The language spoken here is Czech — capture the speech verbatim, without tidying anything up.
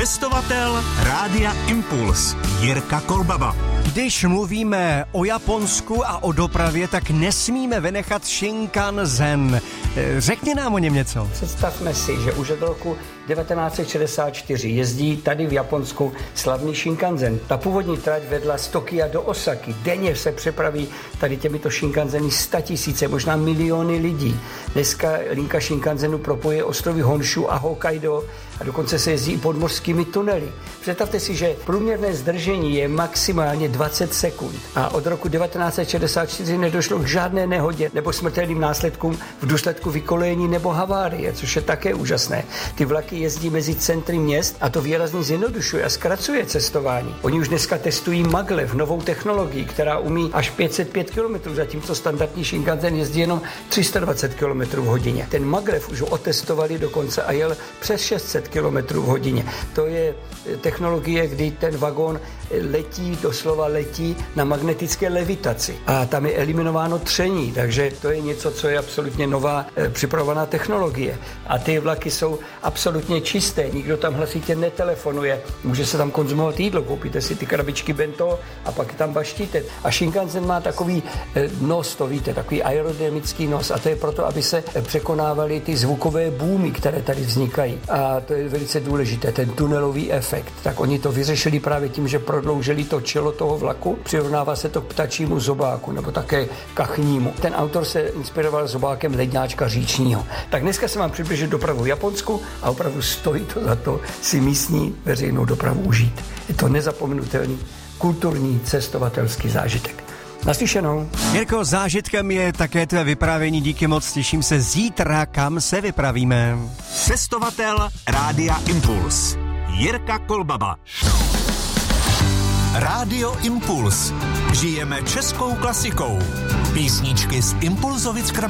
Cestovatel Rádia Impuls Jirka Kolbaba. Když mluvíme o Japonsku a o dopravě, tak nesmíme vynechat Shinkansen. Řekni nám o něm něco. Představme si, že už od roku devatenáct set šedesát čtyři jezdí tady v Japonsku slavný Shinkansen. Ta původní trať vedla z Tokia do Osaky. Denně se přepraví tady těmito Shinkanseny statisíce, možná miliony lidí. Dneska linka Shinkansenu propojuje ostrovy Honshu a Hokkaido a dokonce se jezdí i podmořskými tunely. Představte si, že průměrné zdržení je maximálně dvacet sekund. A od roku devatenáct set šedesát čtyři nedošlo k žádné nehodě nebo smrtelným následkům v důsledku vykolejení nebo havárie, což je také úžasné. Ty vlaky jezdí mezi centry měst a to výrazně zjednodušuje a zkracuje cestování. Oni už dneska testují maglev, novou technologii, která umí až pět set pět kilometrů, zatímco standardní Shinkansen jezdí jenom tři sta dvacet kilometrů v hodině. Ten maglev už ho otestovali dokonce a jel přes šest set kilometrů v hodině. To je technologie, kdy ten vagón letí, doslova letí na magnetické levitaci. A tam je eliminováno tření, takže to je něco, co je absolutně nová e, připravovaná technologie. A ty vlaky jsou absolutně čisté, nikdo tam hlasitě netelefonuje, může se tam konzumovat jídlo, koupíte si ty krabičky bento a pak tam baštíte. A Shinkansen má takový e, nos, to víte, takový aerodynamický nos a to je proto, aby se překonávaly ty zvukové boomy, které tady vznikají. A to je velice důležité, ten tunelový efekt. Tak oni to vyřešili právě tím, že prodloužili to čelo toho vlaku, přirovnává se to k ptačímu zobáku nebo také kachnímu. Ten autor se inspiroval zobákem ledňáčka říčního. Tak dneska se vám přibližit dopravu v Japonsku a opravdu stojí to za to si místní veřejnou dopravu užít. Je to nezapomenutelný kulturní cestovatelský zážitek. Naslyšenou. Jirko, zážitkem je také tvé vyprávění, díky moc, těším se zítra, kam se vypravíme. Cestovatel Rádia Impuls Jirka Kolbaba. Rádio Impuls. Žijeme českou klasikou. Písničky z Impulzovic